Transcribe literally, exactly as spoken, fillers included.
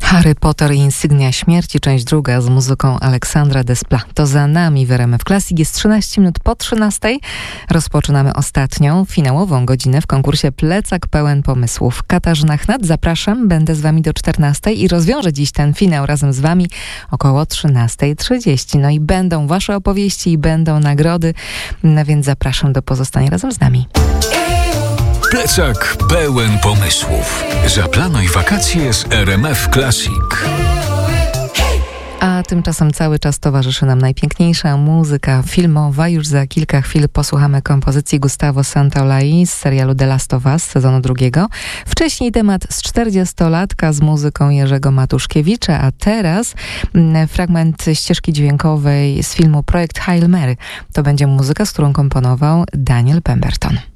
Harry Potter i Insygnia Śmierci, część druga z muzyką Aleksandra Desplat. To za nami w R M F Classic. Jest trzynaście minut po trzynastej. Rozpoczynamy ostatnią, finałową godzinę w konkursie Plecak pełen pomysłów. Katarzyna Chnat, zapraszam, będę z wami do czternastej i rozwiążę dziś ten finał razem z wami około trzynastej trzydzieści. No i będą wasze opowieści i będą nagrody, no więc zapraszam do pozostania razem z nami. Plecak pełen pomysłów. Zaplanuj wakacje z R M F Classic. A tymczasem cały czas towarzyszy nam najpiękniejsza muzyka filmowa. Już za kilka chwil posłuchamy kompozycji Gustavo Santaolalla z serialu The Last of Us sezonu drugiego. Wcześniej temat z czterdziestolatka z muzyką Jerzego Matuszkiewicza, a teraz fragment ścieżki dźwiękowej z filmu Projekt Hail Mary. To będzie muzyka, z którą komponował Daniel Pemberton.